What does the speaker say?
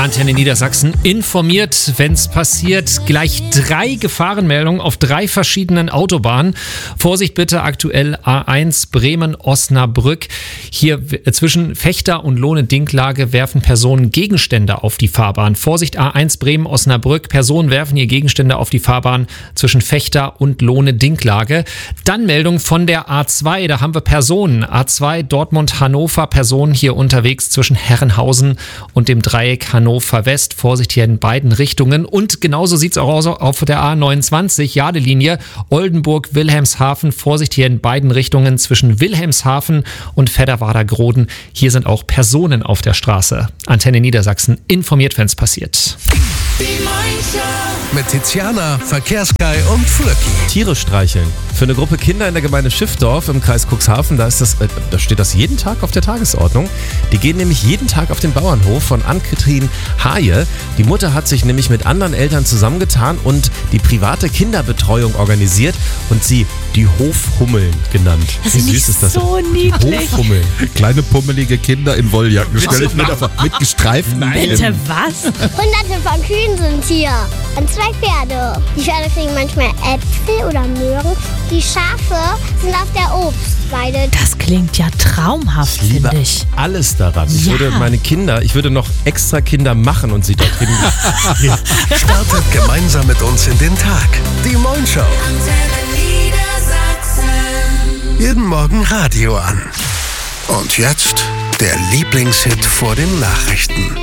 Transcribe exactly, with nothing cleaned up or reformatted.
Antenne Niedersachsen informiert, wenn es passiert. Gleich drei Gefahrenmeldungen auf drei verschiedenen Autobahnen. Vorsicht bitte, aktuell A eins Bremen-Osnabrück. Hier zwischen Vechta und Lohne-Dinklage werfen Personen Gegenstände auf die Fahrbahn. Vorsicht, A eins Bremen-Osnabrück. Personen werfen hier Gegenstände auf die Fahrbahn zwischen Vechta und Lohne-Dinklage. Dann Meldung von der A zwei. Da haben wir Personen. A zwei Dortmund-Hannover. Personen hier unterwegs zwischen Herrenhausen und dem Dreieck Hannover West. Vorsicht hier in beiden Richtungen. Und genauso sieht es auch aus auf der A neunundzwanzig, Jadelinie, Oldenburg-Wilhelmshaven. Vorsicht hier in beiden Richtungen zwischen Wilhelmshaven und Fedderwader-Groden. Hier sind auch Personen auf der Straße. Antenne Niedersachsen informiert, wenn es passiert. Mit Tiziana, Verkehrsguy und Flöcki. Tiere streicheln. Für eine Gruppe Kinder in der Gemeinde Schiffdorf im Kreis Cuxhaven, da, ist das, äh, da steht das jeden Tag auf der Tagesordnung. Die gehen nämlich jeden Tag auf den Bauernhof von Ann-Kathrin Haje. Die Mutter hat sich nämlich mit anderen Eltern zusammengetan und die private Kinderbetreuung organisiert und sie die Hofhummeln genannt. Das ist nicht so niedlich. Hofhummeln. Kleine pummelige Kinder in Wolljacken. Stell ich mir da vor, mit gestreiften Bitte was? Hunderte von Kühen sind hier und zwei Pferde. Die Pferde kriegen manchmal Äpfel oder Möhren. Die Schafe sind auf der Obstweide. Das klingt ja traumhaft, Ich liebe finde ich. alles daran. Ich Ja. würde meine Kinder, ich würde noch extra Kinder machen und sie dorthin. Startet gemeinsam mit uns in den Tag. Die Moin-Show. Jeden Morgen Radio an. Und jetzt der Lieblingshit vor den Nachrichten.